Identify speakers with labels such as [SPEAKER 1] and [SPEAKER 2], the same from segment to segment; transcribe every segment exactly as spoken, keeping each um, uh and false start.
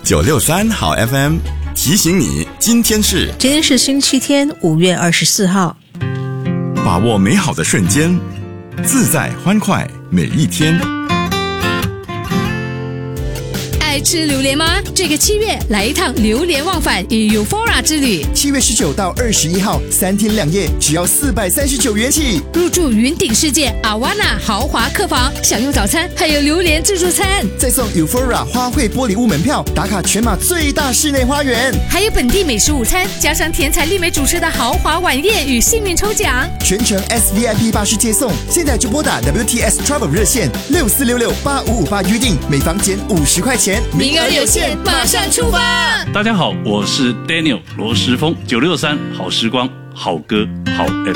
[SPEAKER 1] 九六三好 F M 提醒你，今天是
[SPEAKER 2] 今天是星期天，五月二十四号。
[SPEAKER 1] 把握美好的瞬间，自在欢快每一天。
[SPEAKER 3] 爱吃榴莲吗？这个七月来一趟榴莲忘返与 Euphoria 之旅。
[SPEAKER 4] 七月十九到二十一号，三天两夜，只要四百三十九元起。
[SPEAKER 3] 入住云顶世界阿瓦纳豪华客房，享用早餐，还有榴莲自助餐，
[SPEAKER 4] 再送 Euphoria 花卉玻璃屋门票，打卡全马最大室内花园，
[SPEAKER 3] 还有本地美食午餐，加上甜彩丽美主持的豪华晚宴与幸运抽奖，
[SPEAKER 4] 全程 S V I P 巴士接送。现在就拨打 W T S Travel 热线六四六六八五五八预定，每房减五十块钱。
[SPEAKER 3] 名额有限，马上出发！
[SPEAKER 5] 大家好，我是 Daniel 罗时丰，九六三好时光，好歌好 F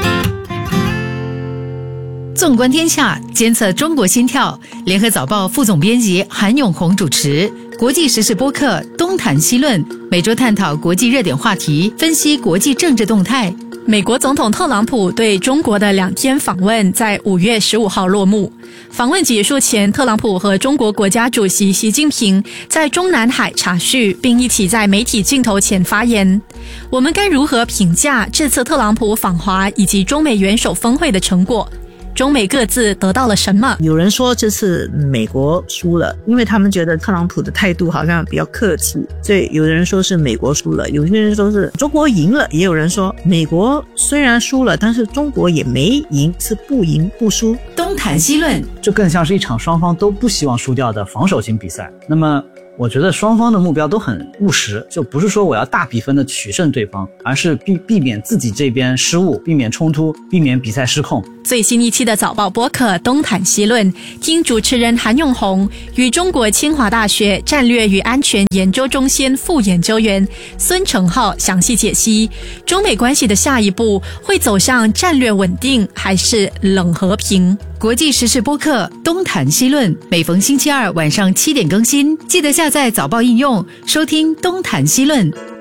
[SPEAKER 5] M。
[SPEAKER 6] 纵观天下，监测中国心跳。联合早报副总编辑韩永红主持。国际时事播客东谈西论，每周探讨国际热点话题，分析国际政治动态。
[SPEAKER 7] 美国总统特朗普对中国的两天访问在五月十五号落幕。访问结束前，特朗普和中国国家主席习近平在中南海茶叙，并一起在媒体镜头前发言。我们该如何评价这次特朗普访华以及中美元首峰会的成果？中美各自得到了什么？
[SPEAKER 2] 有人说这次美国输了，因为他们觉得特朗普的态度好像比较客气，所以有人说是美国输了，有些人说是中国赢了，也有人说美国虽然输了，但是中国也没赢，是不赢不输。
[SPEAKER 6] 东谈西论，
[SPEAKER 8] 这更像是一场双方都不希望输掉的防守型比赛。那么我觉得双方的目标都很务实，就不是说我要大比分的取胜对方，而是避避免自己这边失误，避免冲突，避免比赛失控。
[SPEAKER 7] 最新一期的早报播客东谈西论，听主持人韩永红与中国清华大学战略与安全研究中心副研究员孙成浩详细解析中美关系的下一步会走向战略稳定还是冷和平。
[SPEAKER 6] 国际时事播客东谈西论，每逢星期二晚上七点更新，记得下载早报应用收听东谈西论。